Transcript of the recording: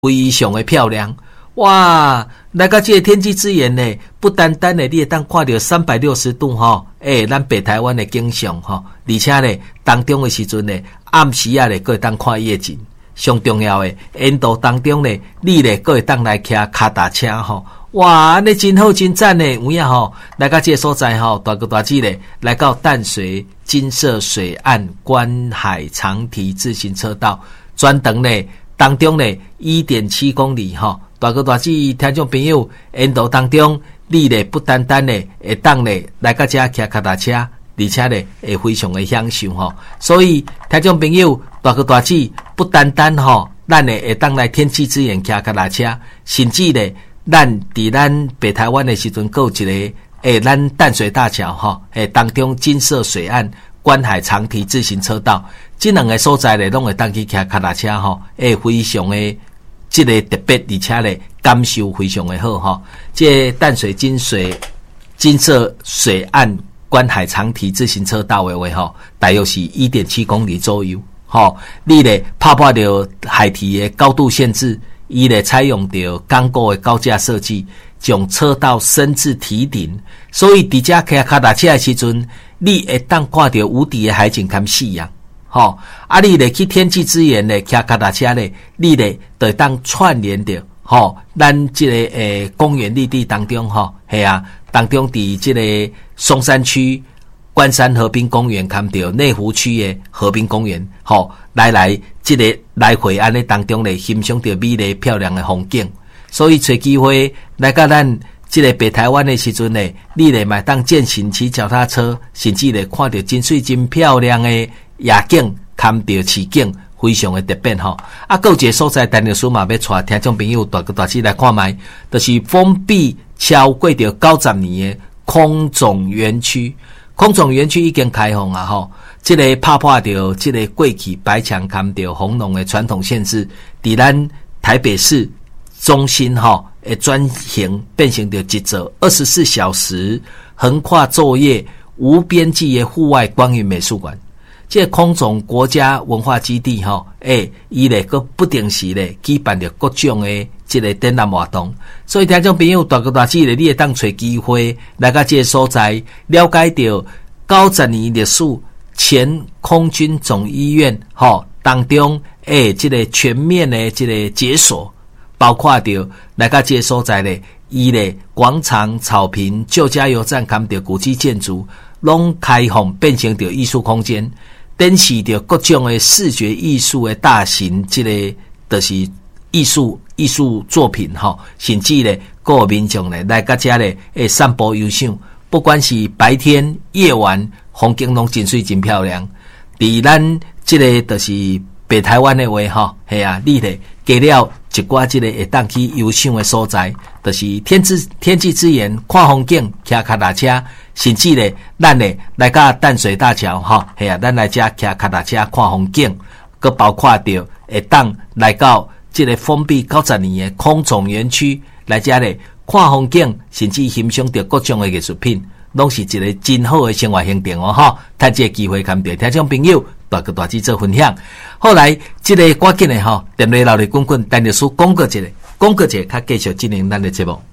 非常的漂亮。哇，来到这个天际之眼呢，不单单呢，你会当看到360度吼，咱北台湾的景象吼，而且呢，当中的时阵呢，暗时啊呢，佫会当看夜景。上重要的，沿途当中呢，你呢，佫会当来骑脚踏车吼。哇，安尼真好真赞呢！有影吼，来到这个所在吼，大哥大姐咧，来到淡水金色水岸观海长堤自行车道，专长呢当中呢1.7公里吼。大哥大姐听众朋友，沿途当中，你咧不单单呢会当呢来到这骑脚踏车，而且呢会非常的享受吼。所以听众朋友，大哥大姐不单单吼，咱呢会当来天气之眼骑脚踏车，甚至呢。咱伫咱北台湾的时阵，有一个咱淡水大桥吼，当中金色水岸观海长堤自行车道，这两个所在咧，拢会当去骑脚踏车吼，非常的这个特别，而且咧感受非常的好吼。这淡水金色水岸观海长堤自行车道的话吼，大约是1.7公里左右吼。你咧泡到海堤的高度限制。伊咧采用着刚果的高架设计，将车道升至堤顶，所以伫遮骑脚踏车的时阵，你会当看到无敌的海景跟夕阳。吼，你咧去天际之眼咧骑脚踏车咧，你咧就当串联着吼，咱这个公园绿地当中吼，系啊，当中伫这个松山区关山河滨公园，看到内湖区的河滨公园，吼，来这个来回安尼当中咧，欣赏到美丽漂亮的风景。所以找机会来到咱这个北台湾的时阵咧，你咧买当健行骑脚踏车，甚至咧看到真水真漂亮的夜景，看到市景，非常的特别吼。还有一个所在，陈律师嘛要带听众朋友大哥大姐来看卖，就是封闭超过着90年的空总园区。空总园区已经开放啊吼，这个打破掉这个过去白墙看到红龙的传统限制，伫咱台北市中心吼，会转型变成着一座24小时横跨昼夜无边际的户外光影美术馆。这个空总国家文化基地吼，伊咧个不定时咧举办着各种的这个展览活动，所以听众朋友大哥大姐咧，你会当找机会来到这个所在，了解到90年历史前空军总医院吼当中这个全面的这个解锁，包括着来到这个所在咧，伊咧广场、草坪、旧加油站，看到古迹建筑，拢开放变成着艺术空间。展示着各种的视觉艺术的大型这个就是艺术作品吼，甚至咧各个民众咧来到这咧散步游赏，不管是白天夜晚，风景拢真水真漂亮。伫咱这个就是北台湾的话吼，系啊，你咧加了一寡这个会当去游赏的所在，就是天际之眼看风景，骑脚踏车。甚至咧，咱咧来到淡水大桥吼，系啊，咱来遮骑脚踏车看风景，佮包括着会当来到这个封闭90年的空总园区来遮咧看风景，甚至欣赏着各种的艺术品，拢是一个真好的生活行程哦吼。趁这个机会，跟着听众朋友大哥大姐做分享。后来这个赶紧的吼，电话留咧滚滚，陈律师讲过一个，较继续进行咱的节目。